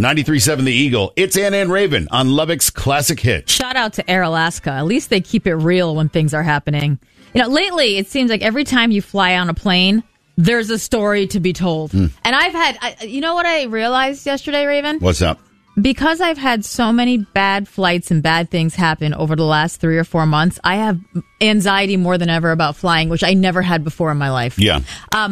93.7 The Eagle. It's Anna and Raven on Lubbock's Classic Hit. Shout out to Air Alaska. At least they keep it real when things are happening. You know, lately it seems like every time you fly on a plane, there's a story to be told. And you know what I realized yesterday, Raven? What's up? Because I've had so many bad flights and bad things happen over the last 3 or 4 months, I have anxiety more than ever about flying, which I never had before in my life. Yeah.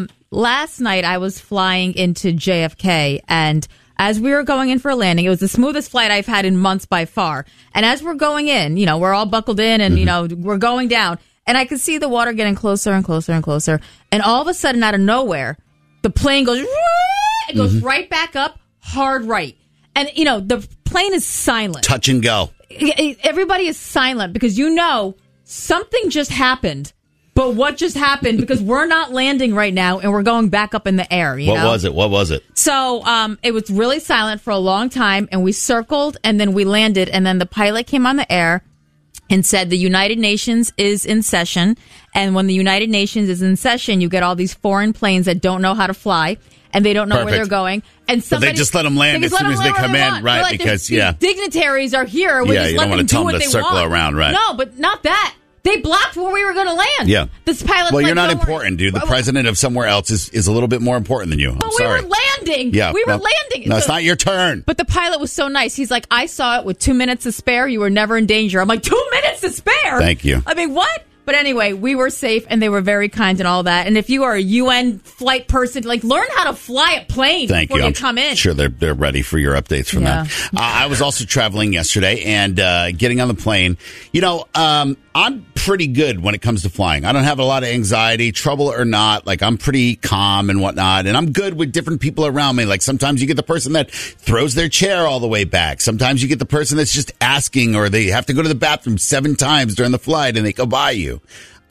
Last night I was flying into JFK, and as we were going in for a landing, it was the smoothest flight I've had in months by far. And as we're going in, you know, we're all buckled in and, you know, we're going down. And I could see the water getting closer and closer and closer. And all of a sudden, out of nowhere, the plane goes, it goes right back up, hard right. And, you know, the plane is silent. Touch and go. Everybody is silent because, you know, something just happened. But what just happened? Because we're not landing right now and we're going back up in the air. What was it? So it was really silent for a long time, and we circled and then we landed. And then the pilot came on the air and said the United Nations is in session. And when the United Nations is in session, you get all these foreign planes that don't know how to fly. And they don't know where they're going. And but they just let them land as soon as they come in, right? Like, because, these dignitaries are here. We just you let don't them want to do tell what them to they circle want. around, right? No, but not that. They blocked where we were going to land. Yeah. This pilot. Well, you're not important, dude. The president of somewhere else is a little bit more important than you. But I'm sorry. we were landing. Yeah. We were landing. No, it's not your turn. But the pilot was so nice. He's like, I saw it with 2 minutes to spare. You were never in danger. I'm like, 2 minutes to spare? Thank you. I mean, what? But anyway, we were safe, and they were very kind and all that. And if you are a UN flight person, like, learn how to fly a plane before you come in. Sure, they're ready for your updates from that. I was also traveling yesterday and getting on the plane. You know, I'm pretty good when it comes to flying. I don't have a lot of anxiety, trouble or not. Like, I'm pretty calm and whatnot. And I'm good with different people around me. Like, sometimes you get the person that throws their chair all the way back. Sometimes you get the person that's just asking, or they have to go to the bathroom 7 times during the flight and they go by you.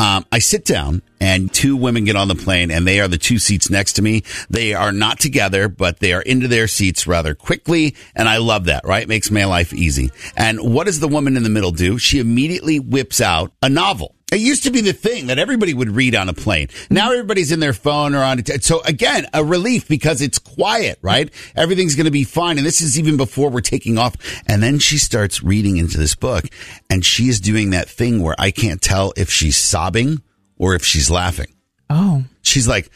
I sit down and 2 women get on the plane, and they are the 2 seats next to me. They are not together, but they are into their seats rather quickly. And I love that, right? Makes my life easy. And what does the woman in the middle do? She immediately whips out a novel. It used to be the thing that everybody would read on a plane. Now everybody's in their phone or on it. So again, a relief because it's quiet, right? Everything's going to be fine. And this is even before we're taking off. And then she starts reading into this book, and she is doing that thing where I can't tell if she's sobbing or if she's laughing. Oh. She's like,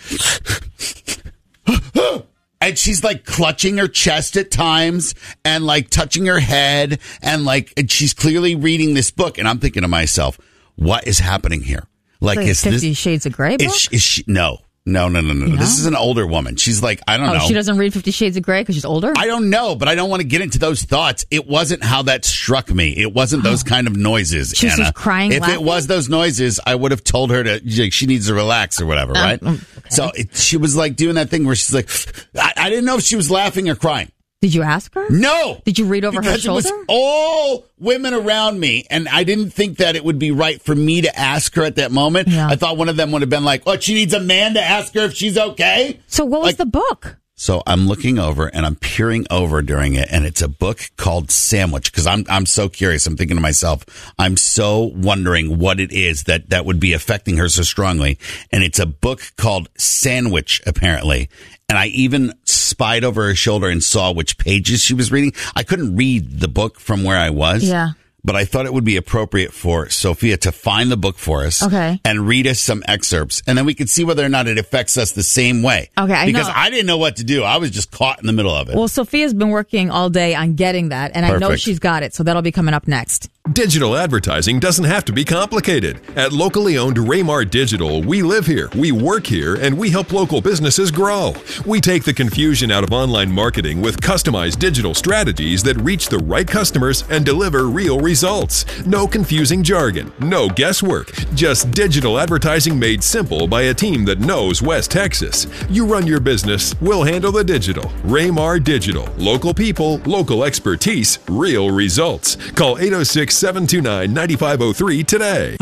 and she's like clutching her chest at times and like touching her head, and like, and she's clearly reading this book. And I'm thinking to myself, what is happening here? Like, is 50 Shades of Grey book? Is she, no. This is an older woman. She's like, I don't know. She doesn't read 50 Shades of Grey because she's older? I don't know, but I don't want to get into those thoughts. It wasn't how that struck me. It wasn't those kind of noises, She's Anna. Just crying, If laughing? it was those noises, I would have told her she needs to relax or whatever, right? Okay. So she was like doing that thing where she's like, I didn't know if she was laughing or crying. Did you ask her? No. Did you read over her shoulder? It was all women around me, and I didn't think that it would be right for me to ask her at that moment. Yeah. I thought one of them would have been like, oh, she needs a man to ask her if she's okay. So what was the book? So I'm looking over and I'm peering over during it, and it's a book called Sandwich, because I'm so curious. I'm thinking to myself, I'm so wondering what it is that would be affecting her so strongly. And it's a book called Sandwich, apparently. And I even spied over her shoulder and saw which pages she was reading. I couldn't read the book from where I was. Yeah. But I thought it would be appropriate for Sophia to find the book for us, and read us some excerpts, and then we could see whether or not it affects us the same way. Okay, because I didn't know what to do. I was just caught in the middle of it. Well, Sophia's been working all day on getting that, and I know she's got it, so that'll be coming up next. Digital advertising doesn't have to be complicated. At locally owned Raymar Digital, we live here, we work here, and we help local businesses grow. We take the confusion out of online marketing with customized digital strategies that reach the right customers and deliver real results. No confusing jargon, no guesswork, just digital advertising made simple by a team that knows West Texas. You run your business, we'll handle the digital. Raymar Digital. Local people, local expertise, real results. Call 806 866-729-9503 today.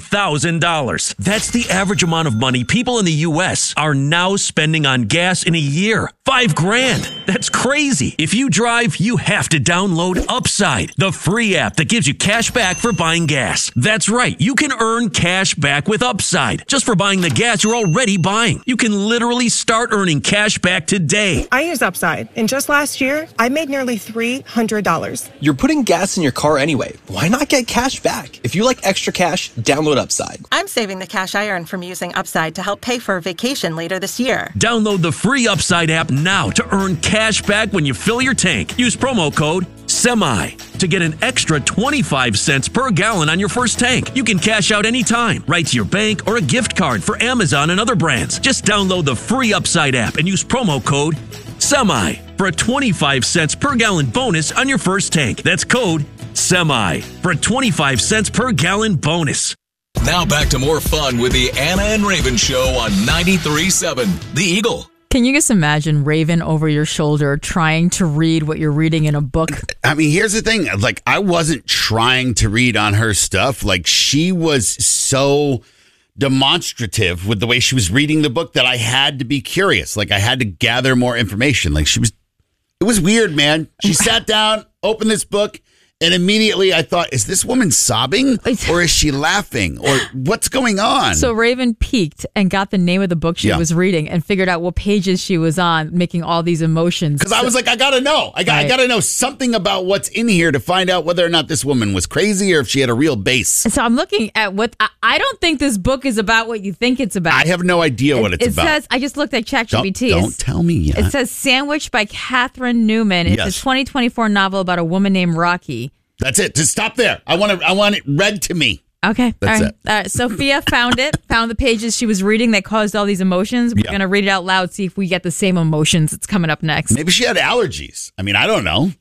$5,000. That's the average amount of money people in the U.S. are now spending on gas in a year. $5,000. That's crazy. If you drive, you have to download Upside, the free app that gives you cash back for buying gas. That's right. You can earn cash back with Upside just for buying the gas you're already buying. You can literally start earning cash back today. I use Upside, and just last year, I made nearly $300. You're putting gas in your car anyway. Why not get cash back? If you like extra cash, download Upside. I'm saving the cash I earn from using Upside to help pay for a vacation later this year. Download the free Upside app now to earn cash back when you fill your tank. Use promo code SEMI to get an extra 25 cents per gallon on your first tank. You can cash out anytime, right to your bank or a gift card for Amazon and other brands. Just download the free Upside app and use promo code SEMI for a 25 cents per gallon bonus on your first tank. That's code SEMI for a 25 cents per gallon bonus. Now back to more fun with the Anna and Raven Show on 93.7 The Eagle. Can you just imagine Raven over your shoulder trying to read what you're reading in a book? I mean, here's the thing. Like, I wasn't trying to read on her stuff. Like, she was so demonstrative with the way she was reading the book that I had to be curious. Like, I had to gather more information. Like, it was weird, man. She sat down, opened this book, and immediately I thought, is this woman sobbing or is she laughing or what's going on? So Raven peeked and got the name of the book she was reading and figured out what pages she was on, making all these emotions. Because I was like, I got to know. I got to know something about what's in here to find out whether or not this woman was crazy or if she had a real base. So I'm looking at what I don't think this book is about what you think it's about. I have no idea what it's about. It says, I just looked at ChatGPT. Don't tell me yet. It says Sandwich by Catherine Newman. It's a 2024 novel about a woman named Rocky. That's it. Just stop there. I want it read to me. Okay. That's it. Sophia found the pages she was reading that caused all these emotions. We're going to read it out loud, see if we get the same emotions. It's coming up next. Maybe she had allergies. I mean, I don't know.